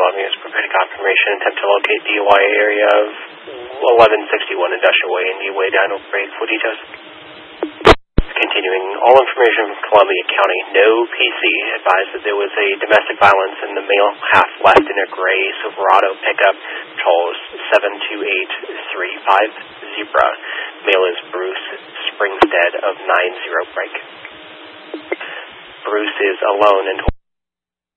Columbia is prepared confirmation. Attempt to locate DUI area of 1161 Industrial Way and D-Way down break for details. Continuing, all information from Columbia County, no PC. Advised that there was a domestic violence in the male half left in a gray Silverado pickup. Controls 72835 Zebra. Male is Bruce Springstead of 90 break. Bruce is alone and